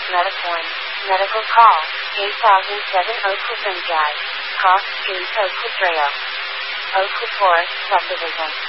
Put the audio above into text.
Metaform. Medical call. 8007 Oakwood Rimjai. Cost. Street Oakwood Rail. Oakwood Forest Subdivision.